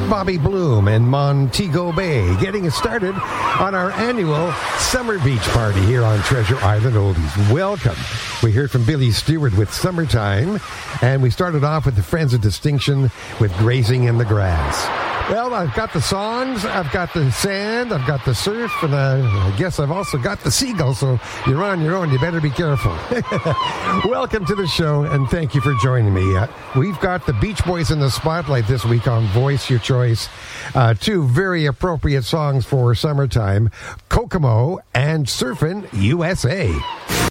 Bobby Bloom and Montego Bay, getting us started on our annual Summer Beach Party here on Treasure Island Oldies. Welcome. We heard from Billy Stewart with Summertime, and we started off with the Friends of Distinction with Grazing in the Grass. Well, I've got the songs, I've got the sand, I've got the surf, and I guess I've also got the seagulls, so you're on your own. You better be careful. Welcome to the show, and thank you for joining me. We've got the Beach Boys in the spotlight this week on Voice Your Choice. Two very appropriate songs for summertime, Kokomo and Surfin' USA.